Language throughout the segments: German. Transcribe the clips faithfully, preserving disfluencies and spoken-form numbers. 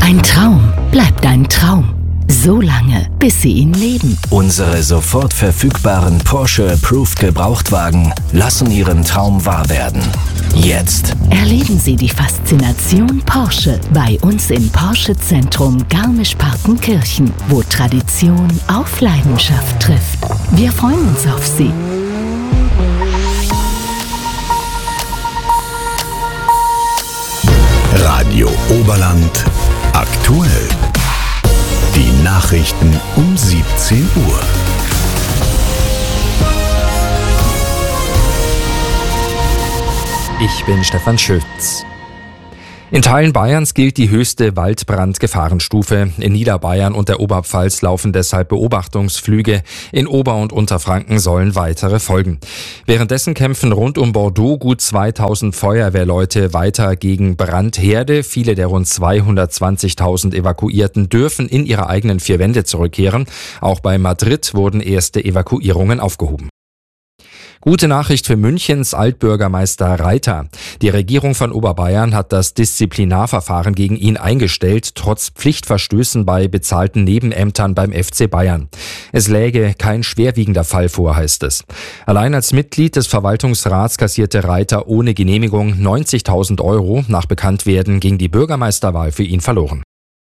Ein Traum bleibt ein Traum. So lange, bis Sie ihn leben. Unsere sofort verfügbaren Porsche Approved Gebrauchtwagen lassen Ihren Traum wahr werden. Jetzt Erleben Sie die Faszination Porsche bei uns im Porsche Zentrum Garmisch-Partenkirchen, wo Tradition auf Leidenschaft trifft. Wir freuen uns auf Sie. Radio Oberland aktuell. Die Nachrichten um siebzehn Uhr. Ich bin Stefan Schütz. In Teilen Bayerns gilt die höchste Waldbrandgefahrenstufe. In Niederbayern und der Oberpfalz laufen deshalb Beobachtungsflüge. In Ober- und Unterfranken sollen weitere folgen. Währenddessen kämpfen rund um Bordeaux gut zweitausend Feuerwehrleute weiter gegen Brandherde. Viele der rund zweihundertzwanzigtausend Evakuierten dürfen in ihre eigenen vier Wände zurückkehren. Auch bei Madrid wurden erste Evakuierungen aufgehoben. Gute Nachricht für Münchens Altbürgermeister Reiter. Die Regierung von Oberbayern hat das Disziplinarverfahren gegen ihn eingestellt, trotz Pflichtverstößen bei bezahlten Nebenämtern beim F C Bayern. Es läge kein schwerwiegender Fall vor, heißt es. Allein als Mitglied des Verwaltungsrats kassierte Reiter ohne Genehmigung neunzigtausend Euro. Nach Bekanntwerden ging die Bürgermeisterwahl für ihn verloren.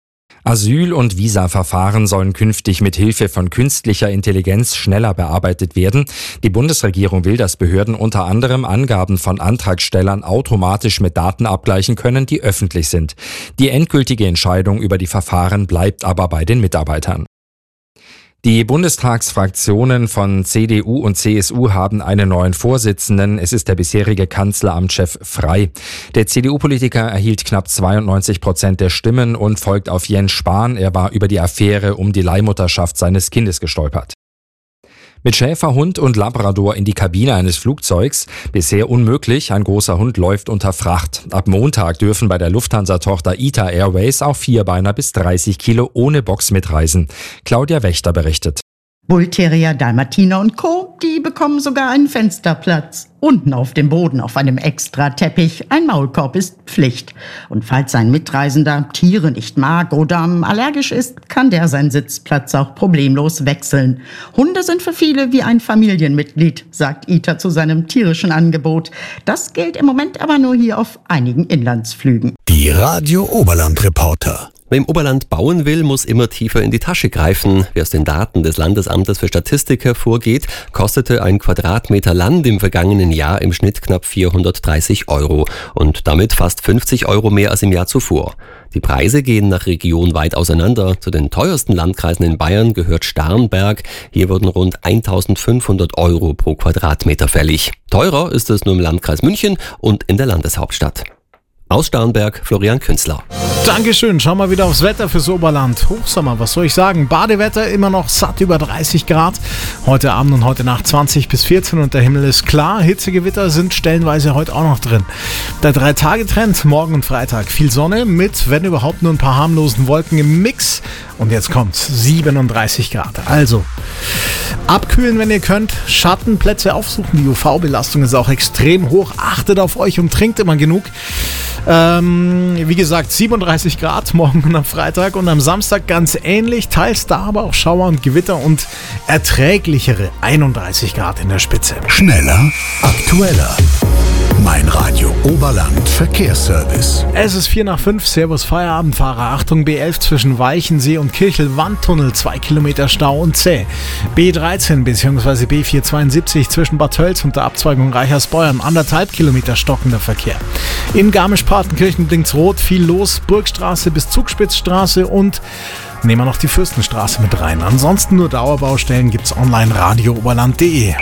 Asyl- und Visaverfahren sollen künftig mit Hilfe von künstlicher Intelligenz schneller bearbeitet werden. Die Bundesregierung will, dass Behörden unter anderem Angaben von Antragstellern automatisch mit Daten abgleichen können, die öffentlich sind. Die endgültige Entscheidung über die Verfahren bleibt aber bei den Mitarbeitern. Die Bundestagsfraktionen von C D U und C S U haben einen neuen Vorsitzenden. Es ist der bisherige Kanzleramtschef Frey. Der C D U-Politiker erhielt knapp zweiundneunzig Prozent der Stimmen und folgt auf Jens Spahn. Er war über die Affäre um die Leihmutterschaft seines Kindes gestolpert. Mit Schäferhund und Labrador in die Kabine eines Flugzeugs. Bisher unmöglich, ein großer Hund läuft unter Fracht. Ab Montag dürfen bei der Lufthansa-Tochter I T A Airways auch Vierbeiner bis dreißig Kilo ohne Box mitreisen. Claudia Wächter berichtet. Bullterrier, Dalmatiner und Co., die bekommen sogar einen Fensterplatz. Unten auf dem Boden auf einem Extra-Teppich. Ein Maulkorb ist Pflicht. Und falls ein Mitreisender Tiere nicht mag oder allergisch ist, kann der seinen Sitzplatz auch problemlos wechseln. Hunde sind für viele wie ein Familienmitglied, sagt I T A zu seinem tierischen Angebot. Das gilt im Moment aber nur hier auf einigen Inlandsflügen. Die Radio Oberland Reporter. Wer im Oberland bauen will, muss immer tiefer in die Tasche greifen. Wie aus den Daten des Landesamtes für Statistik hervorgeht, kostete ein Quadratmeter Land im vergangenen Jahr im Schnitt knapp vierhundertdreißig Euro und damit fast fünfzig Euro mehr als im Jahr zuvor. Die Preise gehen nach Region weit auseinander. Zu den teuersten Landkreisen in Bayern gehört Starnberg. Hier wurden rund eintausendfünfhundert Euro pro Quadratmeter fällig. Teurer ist es nur im Landkreis München und in der Landeshauptstadt. Aus Starnberg, Florian Künzler. Dankeschön. Schauen wir wieder aufs Wetter fürs Oberland. Hochsommer, was soll ich sagen? Badewetter immer noch satt über dreißig Grad. Heute Abend und heute Nacht zwanzig bis vierzehn und der Himmel ist klar. Hitzegewitter sind stellenweise heute auch noch drin. Der Drei-Tage-Trend, morgen und Freitag. Viel Sonne mit, wenn überhaupt, nur ein paar harmlosen Wolken im Mix. Und jetzt kommt's, siebenunddreißig Grad. Also, abkühlen, wenn ihr könnt. Schattenplätze aufsuchen. Die U V-Belastung ist auch extrem hoch. Achtet auf euch und trinkt immer genug. Ähm, wie gesagt, siebenunddreißig Grad morgen und am Freitag und am Samstag ganz ähnlich, teils da aber auch Schauer und Gewitter und erträglichere einunddreißig Grad in der Spitze. Schneller, aktueller. Mein Radio Oberland Verkehrsservice. Es ist vier nach fünf, Servus Feierabendfahrer. Achtung, B elf zwischen Weichensee und Kirchel, Wandtunnel, zwei Kilometer Stau und zäh. B dreizehn bzw. B vierhundertzweiundsiebzig zwischen Bad Tölz und der Abzweigung Reichersbeuern, anderthalb Kilometer stockender Verkehr. In Garmisch-Partenkirchen blinkt's rot, viel los, Burgstraße bis Zugspitzstraße und nehmen wir noch die Fürstenstraße mit rein. Ansonsten nur Dauerbaustellen gibt's online radio oberland punkt de.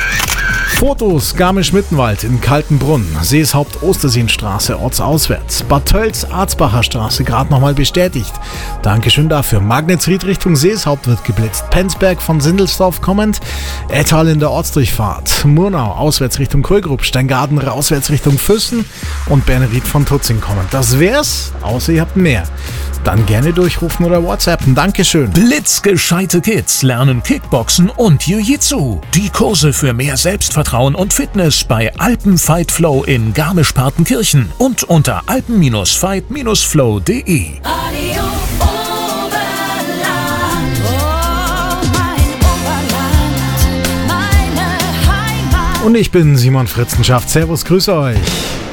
Fotos Garmisch-Mittenwald in Kaltenbrunn, Seeshaupt-Osterseenstraße ortsauswärts, Bad Tölz, Arzbacher Straße gerade nochmal bestätigt. Dankeschön dafür. Magnetsried Richtung Seeshaupt wird geblitzt, Penzberg von Sindelsdorf kommend, Ettal in der Ortsdurchfahrt, Murnau auswärts Richtung Krögrup, Steingaden rauswärts Richtung Füssen und Bernried von Tutzing kommend. Das wär's, außer ihr habt mehr. Dann gerne durchrufen oder WhatsAppen. Dankeschön. Blitzgescheite Kids lernen Kickboxen und Jiu-Jitsu. Die Kurse für mehr Selbstvertrauen und Fitness bei Alpen Fight Flow in Garmisch-Partenkirchen und unter alpen Fight Flow punkt de. Und ich bin Simon Fritzenschaft. Servus, grüße euch.